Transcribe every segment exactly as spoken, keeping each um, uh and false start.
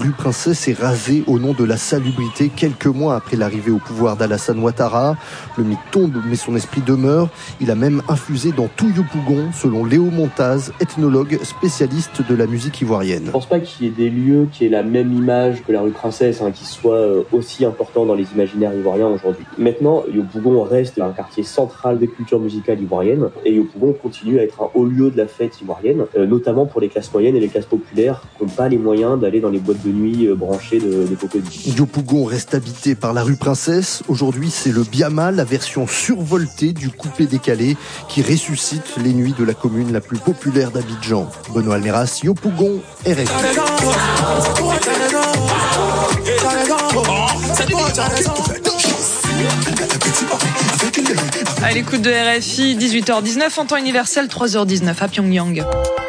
rue Princesse est rasée au nom de la salubrité quelques mois après l'arrivée au pouvoir d'Alassane Ouattara. Le mythe tombe, mais son esprit demeure. Il a même infusé dans tout Yopougon, selon Léo Montaz, ethnologue spécialiste de la musique ivoirienne. Je ne pense pas qu'il y ait des lieux qui aient la même image que la rue Princesse, hein, qui soient aussi importants dans les imaginaires ivoiriens aujourd'hui. Maintenant, Yopougon reste un quartier central des cultures musicales ivoiriennes et Yopougon continue à être un haut lieu de la fête ivoirienne, euh, notamment pour les classes moyennes et les classes populaires qui n'ont pas les moyens d'aller dans les boîtes de nuit euh, branchées de, de Cocody. Yopougon reste habité par la rue Princesse. Aujourd'hui, c'est le Biama, la version survoltée du coupé-décalé, qui ressuscite les nuits de la commune la plus populaire d'Abidjan. Benoît Almeras, Yopougon, R F I. À l'écoute de R F I, dix-huit heures dix-neuf en temps universel, trois heures dix-neuf à Pyongyang.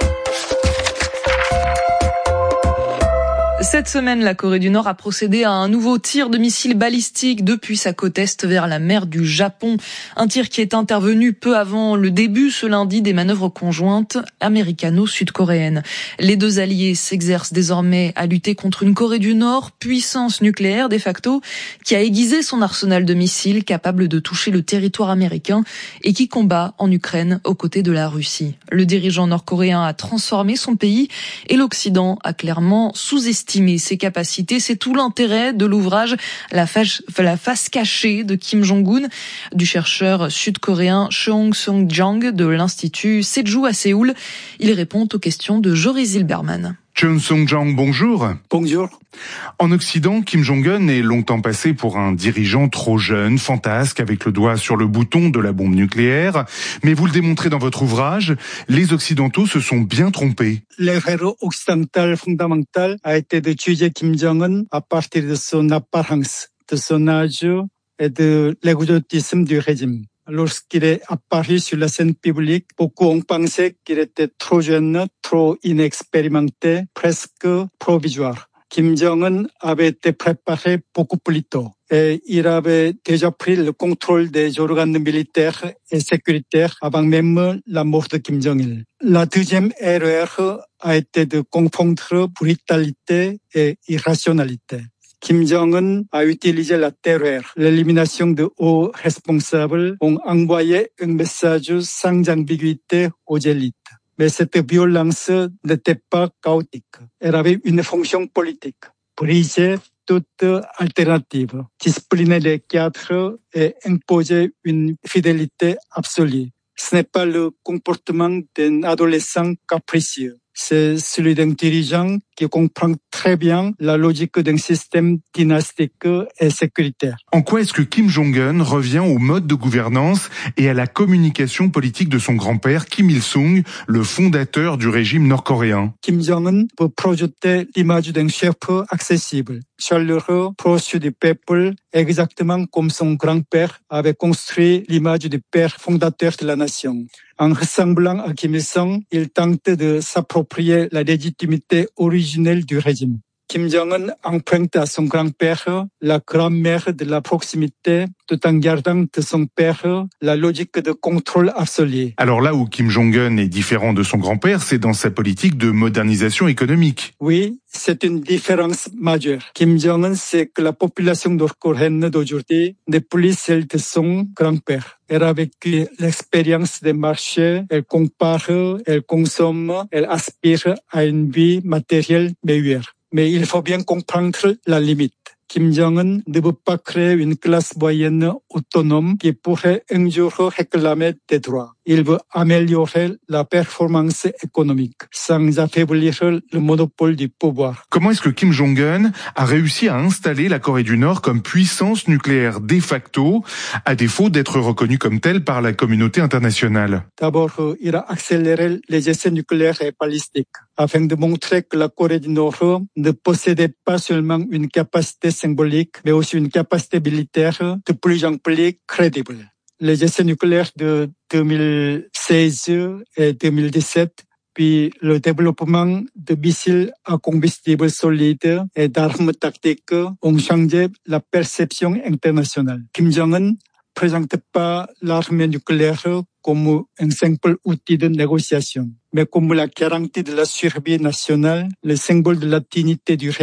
Cette semaine, la Corée du Nord a procédé à un nouveau tir de missiles balistiques depuis sa côte est vers la mer du Japon. Un tir qui est intervenu peu avant le début ce lundi des manœuvres conjointes américano-sud-coréennes. Les deux alliés s'exercent désormais à lutter contre une Corée du Nord, puissance nucléaire de facto, qui a aiguisé son arsenal de missiles capable de toucher le territoire américain et qui combat en Ukraine aux côtés de la Russie. Le dirigeant nord-coréen a transformé son pays et l'Occident a clairement sous-estimé ses capacités. C'est tout l'intérêt de l'ouvrage La face, la face cachée de Kim Jong-un, du chercheur sud-coréen Cheong Sung-jang de l'Institut Seju à Séoul. Il répond aux questions de Joris Zilberman. Cheong Sung-jang, bonjour. Bonjour. En Occident, Kim Jong-un est longtemps passé pour un dirigeant trop jeune, fantasque, avec le doigt sur le bouton de la bombe nucléaire. Mais vous le démontrez dans votre ouvrage, les Occidentaux se sont bien trompés. L'erreur occidentale fondamentale a été de juger Kim Jong-un à partir de son apparence, de son âge et de l'exotisme du régime. Lorsqu'il est apparu sur la scène publique, beaucoup ont pensé qu'il était trop jeune, trop inexpérimenté, presque provisoire. Kim Jong-un avait été préparé beaucoup plus tôt et il avait déjà pris le contrôle des organes militaires et sécuritaires avant même la mort de Kim Jong-il. La deuxième erreur a été de confondre brutalité et irrationalité. Kim Jong-un a utilisé la terreur. L'élimination de hauts responsables ont envoyé un message sans ambiguïté aux élites. Mais cette violence n'était pas chaotique. Elle avait une fonction politique. Briser toute alternative, discipliner les cadres et imposer une fidélité absolue. Ce n'est pas le comportement d'un adolescent capricieux. C'est celui d'un dirigeant qui comprend très bien la logique d'un système dynastique et sécuritaire. En quoi est-ce que Kim Jong-un revient au mode de gouvernance et à la communication politique de son grand-père, Kim Il-sung, le fondateur du régime nord-coréen? Kim Jong-un peut projeter l'image d'un chef accessible, chaleureux, proche du peuple, exactement comme son grand-père avait construit l'image du père fondateur de la nation. En ressemblant à Kim Il-sung, il tente de s'approprier la légitimité originelle du régime. Kim Jong-un emprunte à son grand-père la grammaire de la proximité tout en gardant de son père la logique de contrôle absolu. Alors là où Kim Jong-un est différent de son grand-père, c'est dans sa politique de modernisation économique. Oui, c'est une différence majeure. Kim Jong-un sait que la population nord-coréenne d'aujourd'hui n'est plus celle de son grand-père. Elle a vécu l'expérience des marchés, elle compare, elle consomme, elle aspire à une vie matérielle meilleure. Mais il faut bien comprendre la limite. Kim Jong-un ne veut pas créer une classe moyenne autonome qui pourrait un jour réclamer des droits. Il veut améliorer la performance économique sans affaiblir le monopole du pouvoir. Comment est-ce que Kim Jong-un a réussi à installer la Corée du Nord comme puissance nucléaire de facto, à défaut d'être reconnue comme telle par la communauté internationale? D'abord, il a accéléré les essais nucléaires et balistiques afin de montrer que la Corée du Nord ne possédait pas seulement une capacité symbolique, mais aussi une capacité militaire de plus en plus crédible. Les essais nucléaires de deux mille seize et deux mille dix-sept, puis le développement de missiles à combustible solide et d'armes tactiques ont changé la perception internationale. Kim Jong-un ne présente pas l'arme nucléaire comme un simple outil de négociation, mais comme la garantie de la survie nationale, le symbole de la dignité du régime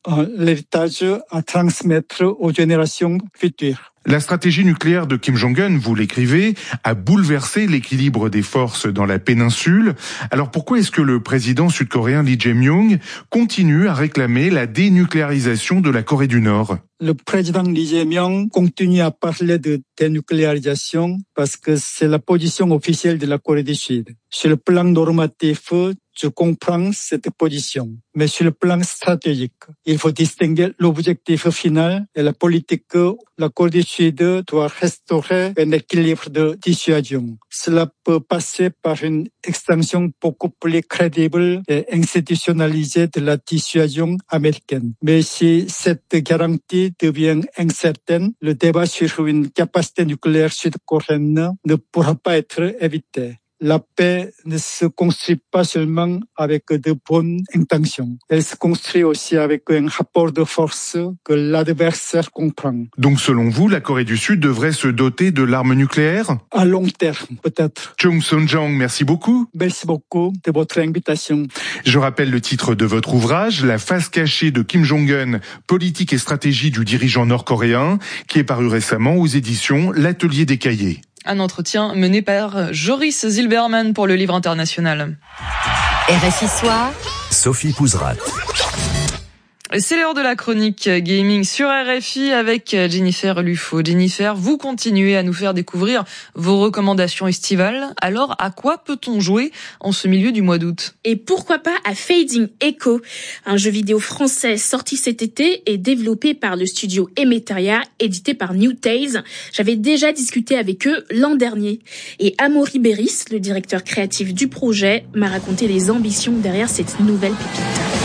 l'héritage à transmettre aux générations futures. La stratégie nucléaire de Kim Jong-un, vous l'écrivez, a bouleversé l'équilibre des forces dans la péninsule. Alors pourquoi est-ce que le président sud-coréen Lee Jae-myung continue à réclamer la dénucléarisation de la Corée du Nord ? Le président Lee Jae-myung continue à parler de dénucléarisation parce que c'est la position officielle de la Corée du Sud. Sur le plan normatif, je comprends cette position. Mais sur le plan stratégique, il faut distinguer l'objectif final et la politique. La Corée du Sud doit restaurer un équilibre de dissuasion. Cela peut passer par une extension beaucoup plus crédible et institutionnalisée de la dissuasion américaine. Mais si cette garantie devient incertaine, le débat sur une capacité nucléaire sud-coréenne ne pourra pas être évité. La paix ne se construit pas seulement avec de bonnes intentions. Elle se construit aussi avec un rapport de force que l'adversaire comprend. Donc selon vous, la Corée du Sud devrait se doter de l'arme nucléaire ? À long terme, peut-être. Chung Sung-jang, merci beaucoup. Merci beaucoup de votre invitation. Je rappelle le titre de votre ouvrage, La face cachée de Kim Jong-un, politique et stratégie du dirigeant nord-coréen, qui est paru récemment aux éditions L'Atelier des Cahiers. Un entretien mené par Joris Zilberman pour le Livre International. R F I Soir, Sophie Pouzrat. C'est l'heure de la chronique gaming sur R F I avec Jennifer Lufo. Jennifer, vous continuez à nous faire découvrir vos recommandations estivales. Alors, à quoi peut-on jouer en ce milieu du mois d'août ? Et pourquoi pas à Fading Echo, un jeu vidéo français sorti cet été et développé par le studio Emeteria, édité par New Tales. J'avais déjà discuté avec eux l'an dernier. Et Amaury Béris, le directeur créatif du projet, m'a raconté les ambitions derrière cette nouvelle pépite.